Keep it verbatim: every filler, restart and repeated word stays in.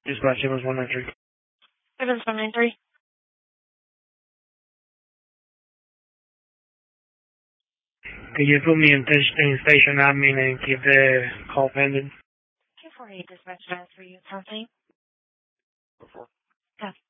Dispatch was one nine three. Evans one nine three. Could you put me in, in station admin and keep the call pending? two four eight dispatch transfer you something. Before. Yes.